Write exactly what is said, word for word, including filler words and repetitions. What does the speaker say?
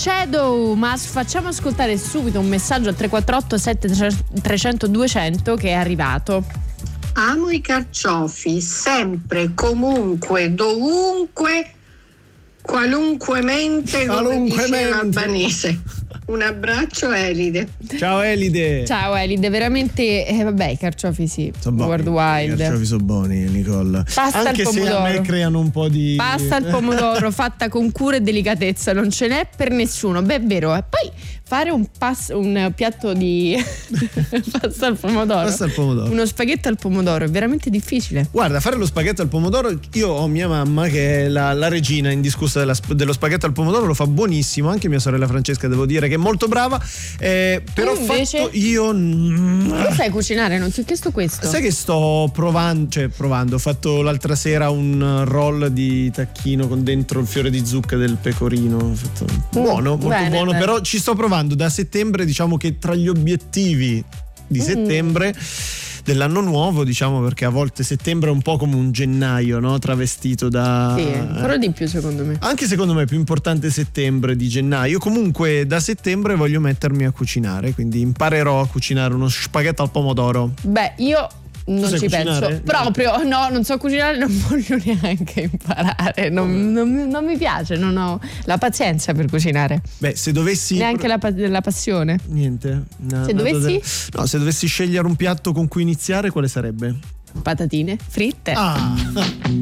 Shadow, ma facciamo ascoltare subito un messaggio al tre quattro otto sette trecento duecento che è arrivato. Amo i carciofi, sempre, comunque, dovunque, qualunquemente, come dice l'albanese. Un abbraccio Elide. Ciao Elide. Ciao Elide, veramente eh, vabbè, i carciofi sì, worldwide. I carciofi sono buoni, Nicole. Pasta Anche al pomodoro. se a me creano un po' di Pasta al pomodoro fatta con cura e delicatezza, non ce n'è per nessuno. Beh, è vero. E poi fare un, pas- un piatto di pasta al pomodoro, Pasta al pomodoro, uno spaghetto al pomodoro è veramente difficile. Guarda, fare lo spaghetto al pomodoro, io ho mia mamma che è la, la regina indiscussa della, dello spaghetto al pomodoro, lo fa buonissimo. Anche mia sorella Francesca, devo dire che è molto brava, eh, però invece? fatto io Non sai cucinare, non ti ho chiesto questo. Sai che sto provando, cioè provando, ho fatto l'altra sera un roll di tacchino con dentro il fiore di zucca del pecorino. Ho fatto buono, molto bene, buono, bene. Però ci sto provando da settembre, diciamo che tra gli obiettivi di Mm. settembre dell'anno nuovo, diciamo, perché a volte settembre è un po' come un gennaio, no? Travestito da... Sì, ancora di più secondo me. Anche secondo me è più importante settembre di gennaio. Comunque da settembre voglio mettermi a cucinare, quindi imparerò a cucinare uno spaghetto al pomodoro. Beh, io non sai ci cucinare? penso proprio, no, non so cucinare, non voglio neanche imparare, non, non- non mi piace, non ho la pazienza per cucinare, Beh, se dovessi... neanche la, pa- la passione. Niente. Na- Se nada dovessi? de- No, se dovessi scegliere un piatto con cui iniziare, quale sarebbe? Patatine fritte. Ah!